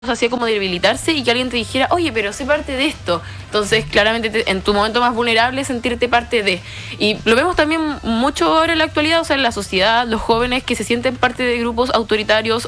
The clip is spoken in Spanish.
hacía como debilitarse y que alguien te dijera, oye, pero sé parte de esto. Entonces, claramente, en tu momento más vulnerable, sentirte parte de. Y lo vemos también mucho ahora en la actualidad, o sea, en la sociedad, los jóvenes que se sienten parte de grupos autoritarios